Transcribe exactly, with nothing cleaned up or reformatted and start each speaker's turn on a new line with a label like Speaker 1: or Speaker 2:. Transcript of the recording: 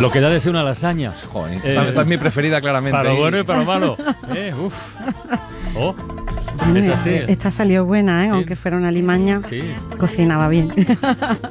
Speaker 1: Lo que da de ser una lasaña.
Speaker 2: Joder,
Speaker 1: Eh,
Speaker 2: esa, esa es mi preferida claramente.
Speaker 1: Para lo
Speaker 2: Y-
Speaker 1: bueno y para lo malo. Eh, uf. Oh,
Speaker 3: Bueno,
Speaker 1: es así.
Speaker 3: Esta salió buena, ¿eh?
Speaker 1: Sí.
Speaker 3: Aunque fuera una limaña,
Speaker 1: Sí.
Speaker 3: cocinaba bien.